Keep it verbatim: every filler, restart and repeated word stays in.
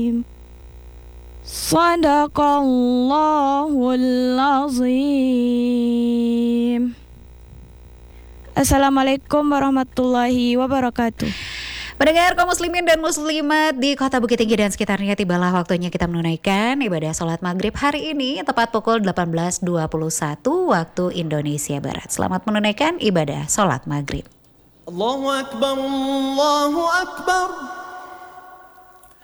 Sadaqallahul azim. Assalamualaikum warahmatullahi wabarakatuh. Pendengar kaum muslimin dan muslimat di Kota Bukit Tinggi dan sekitarnya, tibalah waktunya kita menunaikan ibadah sholat maghrib hari ini tepat pukul delapan belas dua puluh satu waktu Indonesia Barat. Selamat menunaikan ibadah sholat maghrib. Allahu Akbar, Allahu Akbar.